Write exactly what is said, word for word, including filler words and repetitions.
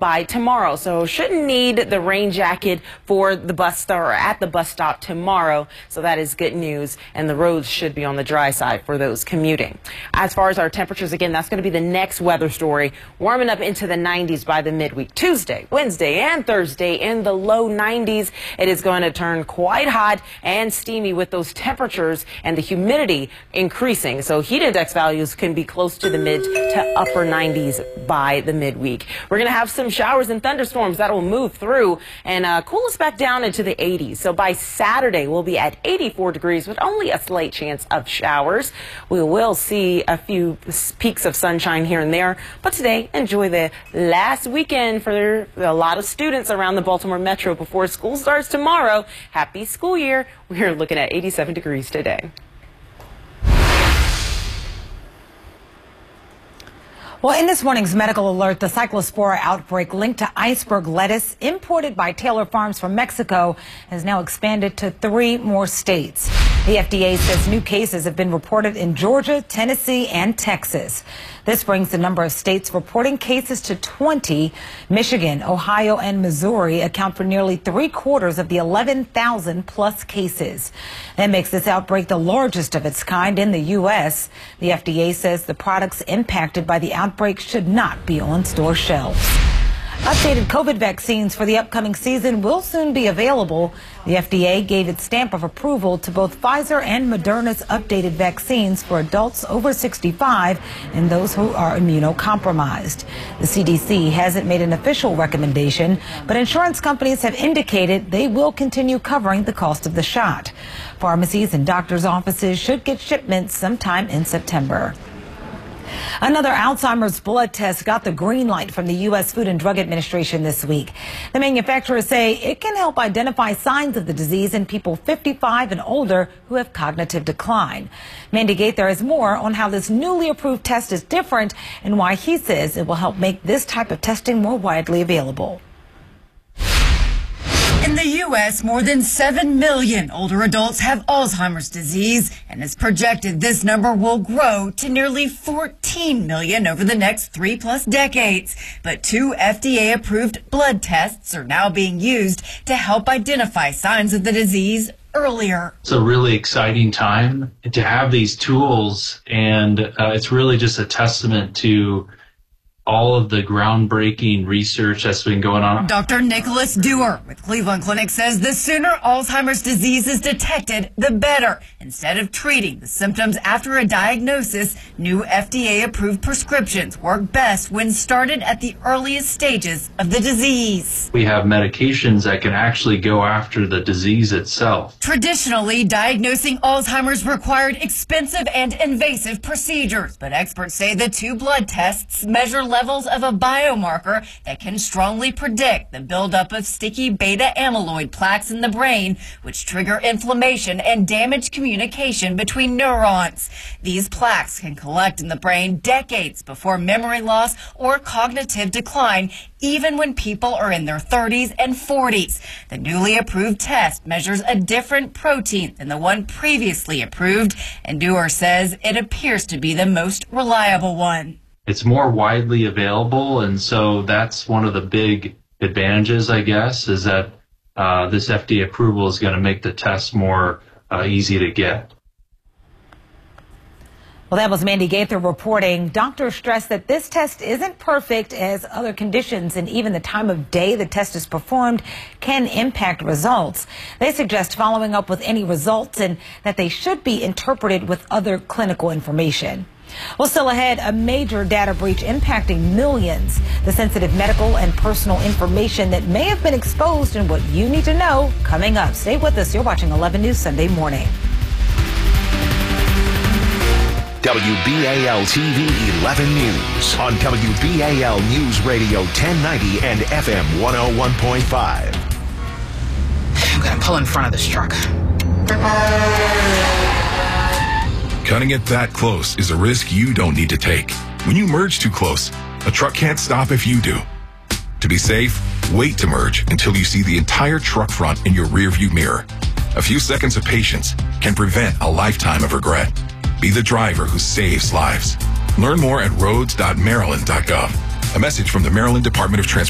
by tomorrow. So shouldn't need the rain jacket for the bus stop or at the bus stop tomorrow. So that is good news. And the roads should be on the dry side for those commuting. As far as our temperatures, again, that's going to be the next weather story. Warming up into the nineties by the midweek. Tuesday, Wednesday, and Thursday in the low nineties. It is going to turn quite hot and steamy with those temperatures and the humidity increasing. So heat index values can be close to the mid to upper nineties by the midweek. We're going to have some showers and thunderstorms that will move through and uh, cool us back down into the eighties. So by Saturday, we'll be at eighty-four degrees with only a slight chance of showers. We will see a few peaks of sunshine here and there. But today, enjoy the last weekend for a lot of students around the Baltimore Metro before school starts tomorrow. Happy school year. We're looking at eighty-seven degrees today. Well, in this morning's medical alert, the cyclospora outbreak linked to iceberg lettuce imported by Taylor Farms from Mexico has now expanded to three more states. The F D A says new cases have been reported in Georgia, Tennessee, and Texas. This brings the number of states reporting cases to twenty. Michigan, Ohio, and Missouri account for nearly three quarters of the eleven thousand plus cases. That makes this outbreak the largest of its kind in the U S. The F D A says the products impacted by the outbreak should not be on store shelves. Updated COVID vaccines for the upcoming season will soon be available. The F D A gave its stamp of approval to both Pfizer and Moderna's updated vaccines for adults over sixty-five and those who are immunocompromised. The C D C hasn't made an official recommendation, but insurance companies have indicated they will continue covering the cost of the shot. Pharmacies and doctors' offices should get shipments sometime in September. Another Alzheimer's blood test got the green light from the U S Food and Drug Administration this week. The manufacturers say it can help identify signs of the disease in people fifty-five and older who have cognitive decline. Mandy Gaither has more on how this newly approved test is different and why he says it will help make this type of testing more widely available. In the U S, more than seven million older adults have Alzheimer's disease, and it's projected this number will grow to nearly fourteen million over the next three plus decades. But two F D A-approved blood tests are now being used to help identify signs of the disease earlier. It's a really exciting time to have these tools, and uh, it's really just a testament to all of the groundbreaking research that's been going on. Doctor Nicholas Dewar with Cleveland Clinic says the sooner Alzheimer's disease is detected, the better. Instead of treating the symptoms after a diagnosis, new F D A-approved prescriptions work best when started at the earliest stages of the disease. We have medications that can actually go after the disease itself. Traditionally, diagnosing Alzheimer's required expensive and invasive procedures, but experts say the two blood tests measure levels of a biomarker that can strongly predict the buildup of sticky beta amyloid plaques in the brain, which trigger inflammation and damage communication between neurons. These plaques can collect in the brain decades before memory loss or cognitive decline, even when people are in their thirties and forties. The newly approved test measures a different protein than the one previously approved, and Dewar says it appears to be the most reliable one. It's more widely available, and so that's one of the big advantages, I guess, is that uh, this F D A approval is going to make the test more uh, easy to get. Well, that was Mandy Gaither reporting. Doctors stress that this test isn't perfect, as other conditions and even the time of day the test is performed can impact results. They suggest following up with any results and that they should be interpreted with other clinical information. Well, still ahead, a major data breach impacting millions. The sensitive medical and personal information that may have been exposed and what you need to know coming up. Stay with us. You're watching eleven News Sunday Morning. W B A L T V eleven News on W B A L News Radio ten ninety and F M one oh one point five. I'm gonna pull in front of this truck. Cutting it that close is a risk you don't need to take. When you merge too close, a truck can't stop if you do. To be safe, wait to merge until you see the entire truck front in your rearview mirror. A few seconds of patience can prevent a lifetime of regret. Be the driver who saves lives. Learn more at roads dot maryland dot gov. A message from the Maryland Department of Transportation.